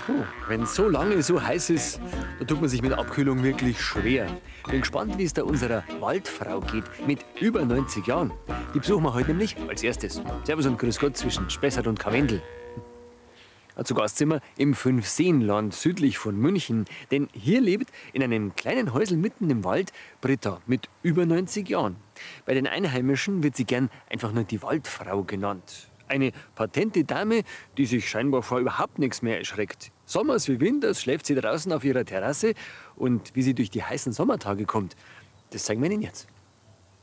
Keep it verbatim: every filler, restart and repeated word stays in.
Wenn es so lange so heiß ist, dann tut man sich mit Abkühlung wirklich schwer. Bin gespannt, wie es da unserer Waldfrau geht, mit über neunzig Jahren. Die besuchen wir heute nämlich als erstes. Servus und Grüß Gott zwischen Spessart und Karwendel. Zu Gast sind wir im Fünfseenland südlich von München. Denn hier lebt in einem kleinen Häusl mitten im Wald Britta mit über neunzig Jahren. Bei den Einheimischen wird sie gern einfach nur die Waldfrau genannt. Eine patente Dame, die sich scheinbar vor überhaupt nichts mehr erschreckt. Sommers wie Winters schläft sie draußen auf ihrer Terrasse. Und wie sie durch die heißen Sommertage kommt, das zeigen wir Ihnen jetzt.